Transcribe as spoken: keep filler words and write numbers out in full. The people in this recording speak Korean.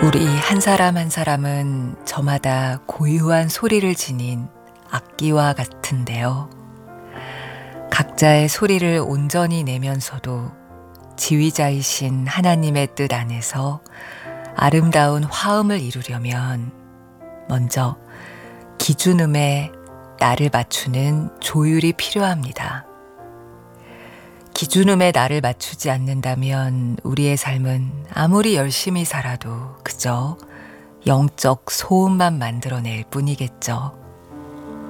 우리 한 사람 한 사람은 저마다 고유한 소리를 지닌 악기와 같은데요. 각자의 소리를 온전히 내면서도 지휘자이신 하나님의 뜻 안에서 아름다운 화음을 이루려면 먼저 기준음에 나를 맞추는 조율이 필요합니다. 기준음에 나를 맞추지 않는다면 우리의 삶은 아무리 열심히 살아도 그저 영적 소음만 만들어낼 뿐이겠죠.